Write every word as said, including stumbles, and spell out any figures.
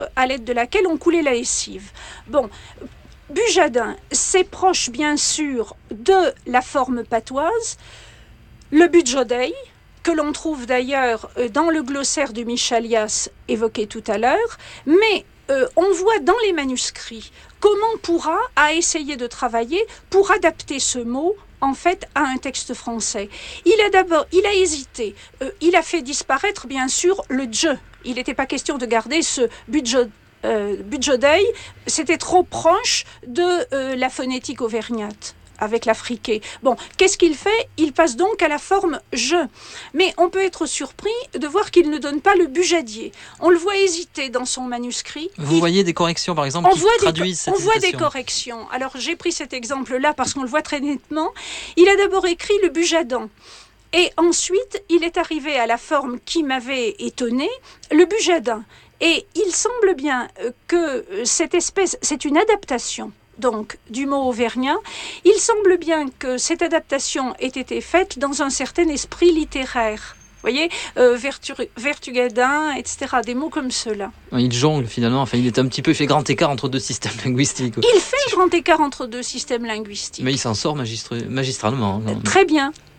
à l'aide de laquelle on coulait la lessive. Bon, Bujadin, c'est proche bien sûr de la forme patoise, le Budjodei, que l'on trouve d'ailleurs dans le glossaire de Michalias évoqué tout à l'heure, mais euh, on voit dans les manuscrits comment Pourra a essayé de travailler pour adapter ce mot en fait à un texte français. Il a d'abord, il a hésité, euh, il a fait disparaître bien sûr le dje. Il n'était pas question de garder ce Budjodei. Euh, Budjodei, c'était trop proche de euh, la phonétique auvergnate avec l'afriqué. Bon, qu'est-ce qu'il fait? Il passe donc à la forme je. Mais on peut être surpris de voir qu'il ne donne pas le bujadier. On le voit hésiter dans son manuscrit. Vous il... voyez des corrections, par exemple, on qui traduisent co- cette On hésitation. voit des corrections. Alors, j'ai pris cet exemple-là parce qu'on le voit très nettement. Il a d'abord écrit le bujadan. Et ensuite, il est arrivé à la forme qui m'avait étonné, le bujadin. Et il semble bien que cette espèce, c'est une adaptation donc du mot auvergnat. Il semble bien que cette adaptation ait été faite dans un certain esprit littéraire. Vous voyez, euh, vertu, vertugadin, et cetera, des mots comme ceux-là. Il jongle finalement, enfin il est un petit peu, il fait grand écart entre deux systèmes linguistiques. Il fait grand écart entre deux systèmes linguistiques. Mais il s'en sort magistre, magistralement. Euh, très bien.